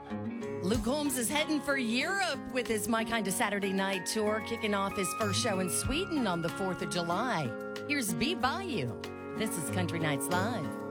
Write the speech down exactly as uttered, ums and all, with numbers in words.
Luke Combs is heading for Europe with his My Kind of Saturday Night tour, kicking off his first show in Sweden on the fourth of July. Here's Be By You. This is Country Nights Live.